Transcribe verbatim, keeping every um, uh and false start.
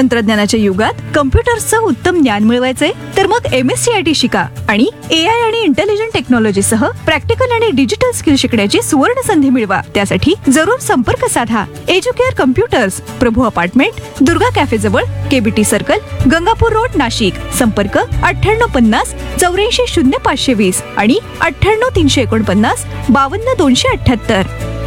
तंत्रज्ञानाच्या युगात कम्प्युटर्सचं उत्तम ज्ञान मिळवायचंय तर मग M S C I T शिका आणि ए आय आणि इंटेलिजंट टेक्नॉलॉजी सह प्रॅक्टिकल आणि डिजिटल स्किल शिकण्याची सुवर्ण संधी मिळवा. त्यासाठी जरूर संपर्क साधा. एज्युकेअर कम्प्युटर्स, प्रभू अपार्टमेंट, दुर्गा कॅफे जवळ, KBT circle, Gangapur road, Nashik. संपर्क अठ्ठ्याण्णव पन्नास चौऱ्याऐंशी शून्य पाचशे वीस आणि अठ्ठ्याण्णव तीनशे एकोणपन्नास बावन्न दोनशे अठ्ठ्याहत्तर.